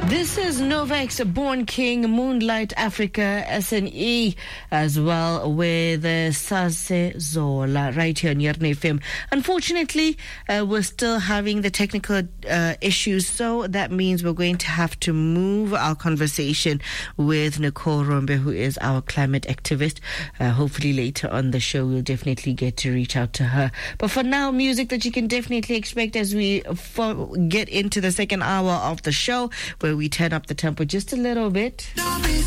This is Novex, Born King, Moonlight Africa, SNE as well with Sase Zola right here on Yerne FM. Unfortunately, we're still having the technical issues, so that means we're going to have to move our conversation with Nicole Rombe, who is our climate activist. Hopefully later on the show, we'll definitely get to reach out to her. But for now, music that you can definitely expect as we get into the second hour of the show, where we turn up the tempo just a little bit.